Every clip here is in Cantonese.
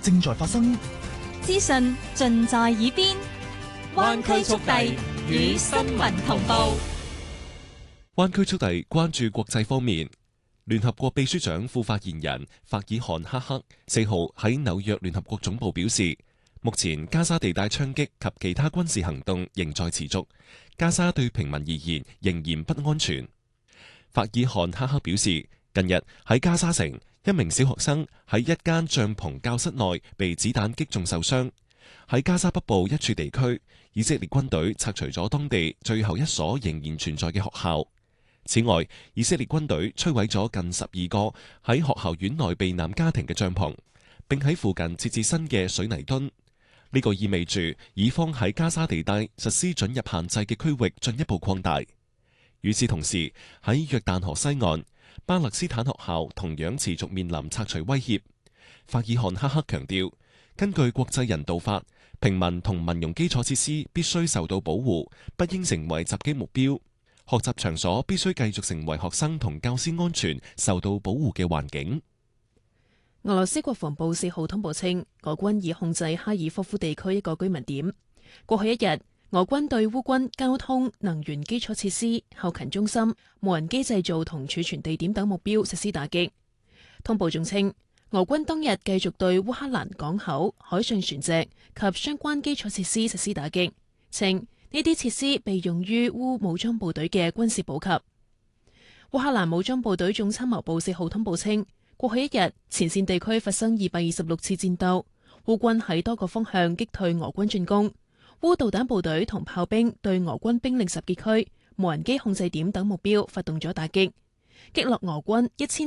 正在發生， 資訊盡在耳邊，灣區速遞與新聞同步。 灣區速遞關注國際方面，聯合國秘書長副發言人法爾汗克克4號喺紐約聯合國總部表示，目前加沙地帶槍擊及其他軍事行動仍在持續，加沙對平民而言仍然不安全。法爾汗克克表示，近日喺加沙城，一名小學生喺一間帳篷教室內被子彈擊中受傷。喺加沙北部一處地區，以色列軍隊拆除咗當地最後一所仍然存在嘅學校。此外，以色列軍隊摧毀咗近12個喺學校院內避難家庭嘅帳篷，並喺附近設置新嘅水泥墩。呢個意味住以方喺加沙地帶實施准入限制嘅區域進一步擴大。與此同時，喺約旦河西岸，巴勒斯坦學校同樣持續面臨拆除威脅。法爾汗克克強調，根據國際人道法，平民同民用基礎設施必須受到保護，不應成為襲擊目標。學習場所必須繼續成為學生同教師安全受到保護嘅環境。 俄羅斯國防部4號通報稱，俄軍已控制哈爾科夫地區一個居民點。過去一日，俄軍對烏軍交通、能源基礎設施、後勤中心、無人機製造同儲存地點等目標實施打擊。通報仲稱，俄軍當日繼續對烏克蘭港口、海上船隻及相關基礎設施實施打擊，稱呢啲設施被用於烏武裝部隊嘅軍事補給。烏克蘭武裝部隊總參謀部4號通報稱，過去一日前線地區發生226次戰鬥，烏軍喺多個方向擊退俄軍進攻，烏導彈部隊同炮兵對俄軍兵力集結區、無人機控制點等目標發動咗打擊，擊落俄軍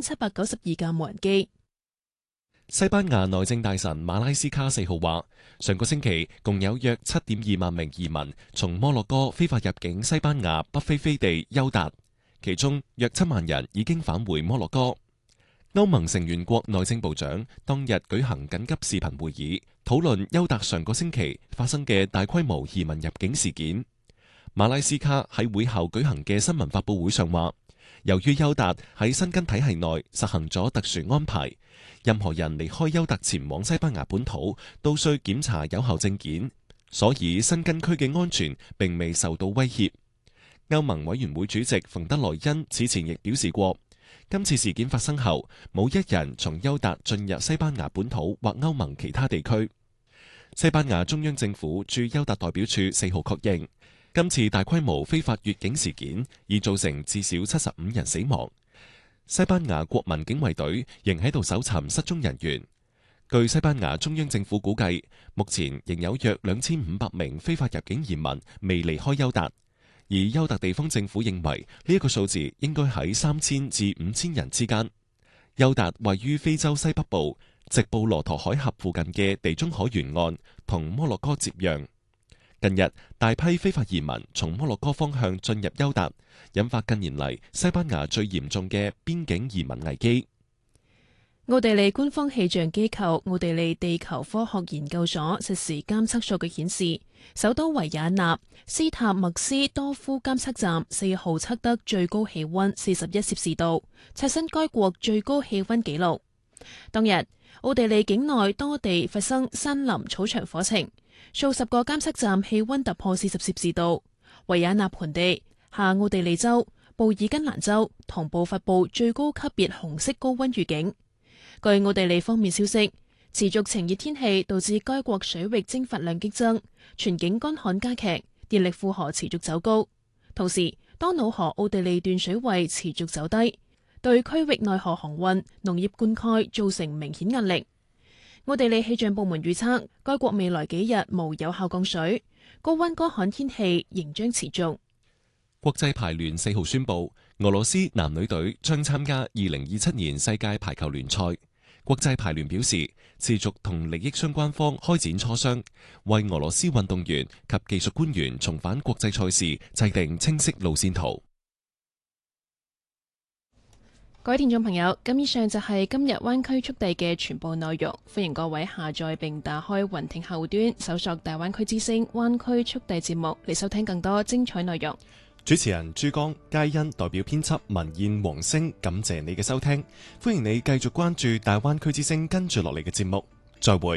1792架無人機。 西班牙內政大臣馬拉斯卡4號話，上個星期共有約7.2萬名移民從摩洛哥非法入境西班牙北非飛地休達，其中約7萬人已經返回摩洛哥。歐盟成員國內政部長當日舉行緊急視頻會議，討論休達上個星期發生嘅大規模移民入境事件。馬拉斯卡喺會後舉行嘅新聞發佈會上話，由於休達喺申根體系內實行咗特殊安排，任何人離開休達前往西班牙本土都需檢查有效證件，所以申根區嘅安全並未受到威脅。歐盟委員會主席馮德萊恩此前亦表示過，今次事件發生後，冇一人從休達進入西班牙本土或歐盟其他地區。西班牙中央政府駐休達代表處4號確認，今次大規模非法越境事件已造成至少75人死亡。西班牙國民警衛隊仍喺度搜尋失蹤人員。據西班牙中央政府估計，目前仍有約2500名非法入境移民未離開休達，而休達地方政府認為呢一個數字應該喺3000至5000人之間。休達位於非洲西北部，直布羅陀海峽附近嘅地中海沿岸，同摩洛哥接壤。近日，大批非法移民從摩洛哥方向進入休達，引發近年嚟西班牙最嚴重嘅邊境移民危機。 奧地利官方氣象機構奧地利地球科學研究所實時監測數據顯示，首都維也納斯塔默斯多夫監測站4號測得最高氣溫41攝氏度，刷新該國最高氣溫紀錄。當日，奧地利境內多地發生山林草場火情，數十個監測站氣溫突破40攝氏度。維也納盆地、下奧地利州、布爾根蘭州同步發布最高級別紅色高溫預警。據奧地利方面消息，持續晴熱天氣導致該國水域蒸發量激增，全境乾旱加劇，電力負荷持續走高。同時，多瑙河奧地利段水位持續走低，對區域內河航運、農業灌溉造成明顯壓力。奧地利氣象部門預測，該國未來幾日無有效降水，高溫乾旱天氣仍將持續。 國際排聯4號宣布，俄羅斯男女隊將參加2027年世界排球聯賽。國際排聯表示，持續同利益相關方開展磋商，為俄羅斯運動員及技術官員重返國際賽事制定清晰路線圖。 各位聽眾朋友，咁以上就係今日灣區速遞嘅全部內容。歡迎各位下載並打開雲聽後端，搜索大灣區之聲灣區速遞節目嚟收聽更多精彩內容。 主持人朱江、佳欣代表編輯文燕、黃星，感謝你嘅收聽。歡迎你繼續關注大灣區之聲跟住落嚟嘅節目。再會。